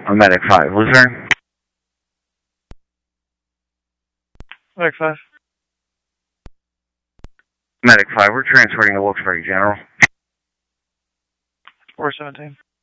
Medic 5, Lutheran. Medic 5. Medic 5, we're transporting the Wilkes-Barre General. 417.